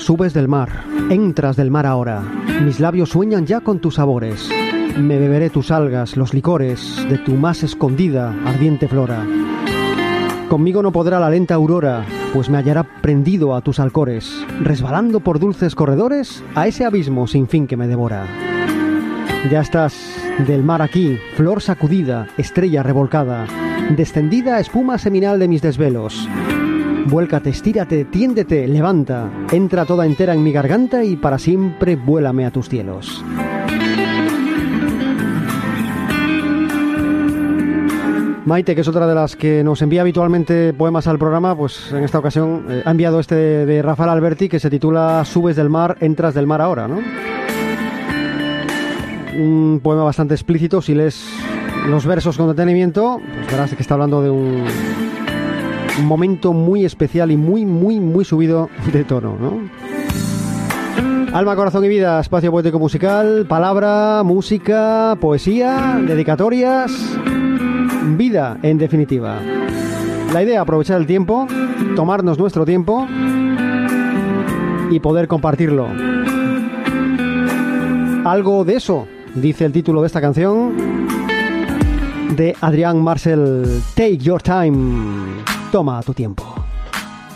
subes del mar, entras del mar ahora. Mis labios sueñan ya con tus sabores. Me beberé tus algas, los licores de tu más escondida, ardiente flora. Conmigo no podrá la lenta aurora, pues me hallará prendido a tus alcores, resbalando por dulces corredores a ese abismo sin fin que me devora. Ya estás del mar aquí, flor sacudida, estrella revolcada, descendida espuma seminal de mis desvelos. Vuélcate, estírate, tiéndete, levanta, entra toda entera en mi garganta y para siempre vuélame a tus cielos. Maite, que es otra de las que nos envía habitualmente poemas al programa, pues en esta ocasión ha enviado este de Rafael Alberti que se titula Subes del mar, entras del mar ahora, ¿no? Un poema bastante explícito. Si lees los versos con detenimiento, pues verás que está hablando de un momento muy especial y muy subido de tono, ¿no? Alma, corazón y vida, espacio poético musical, palabra, música, poesía, dedicatorias, vida en definitiva. La idea, aprovechar el tiempo, tomarnos nuestro tiempo y poder compartirlo. Algo de eso dice el título de esta canción de Adrián Marcel, Take Your Time. Toma tu tiempo.